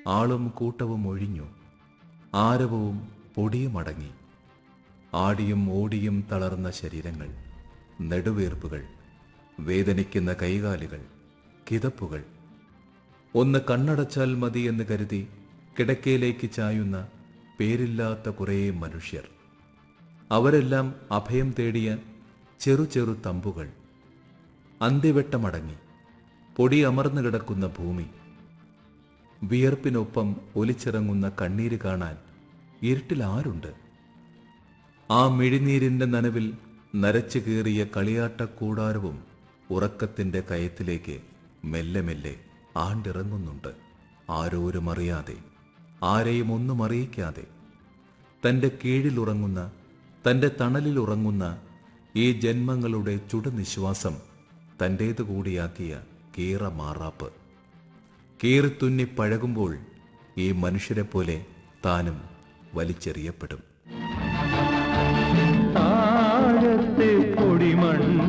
ആളും കൂട്ടവും ഒഴിഞ്ഞു. ആരവവും പൊടിയുമടങ്ങി. ആടിയും ഓടിയും തളർന്ന ശരീരങ്ങൾ, നെടുവീർപ്പുകൾ, വേദനിക്കുന്ന കൈകാലുകൾ, കിതപ്പുകൾ. ഒന്ന് കണ്ണടച്ചാൽ മതി എന്ന് കരുതി കിടക്കയിലേക്ക് ചായുന്ന പേരില്ലാത്ത കുറേ മനുഷ്യർ. അവരെല്ലാം അഭയം തേടിയ ചെറു ചെറു തമ്പുകൾ. അന്ത്യവെട്ടമടങ്ങി. പൊടി അമർന്നു കിടക്കുന്ന ഭൂമി. വിയർപ്പിനൊപ്പം ഒലിച്ചിറങ്ങുന്ന കണ്ണീര് കാണാൻ ഇരുട്ടിൽ ആരുണ്ട്? ആ മിഴിനീരിന്റെ നനവിൽ നരച്ചു കീറിയ കളിയാട്ടക്കൂടാരവും ഉറക്കത്തിന്റെ കയത്തിലേക്ക് മെല്ലെ മെല്ലെ ആണ്ടിറങ്ങുന്നുണ്ട്. ആരോരും അറിയാതെ, ആരെയും ഒന്നും അറിയിക്കാതെ. തൻ്റെ കീഴിലുറങ്ങുന്ന, തൻ്റെ തണലിലുറങ്ങുന്ന ഈ ജന്മങ്ങളുടെ ചുടുനിശ്വാസം തൻ്റേതു കൂടിയാക്കിയ കീറ മാറാപ്പ്. കീറിത്തുന്നി പഴകുമ്പോൾ ഈ മനുഷ്യരെ പോലെ താനും വലിച്ചെറിയപ്പെടും.